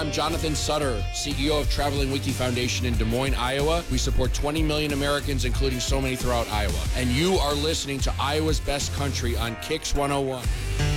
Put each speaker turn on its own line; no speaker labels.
I'm Jonathan Sutter, CEO of Traveling Wiki Foundation in Des Moines, Iowa. We support 20 million Americans, including so many throughout Iowa. And you are listening to Iowa's Best Country on Kicks 101.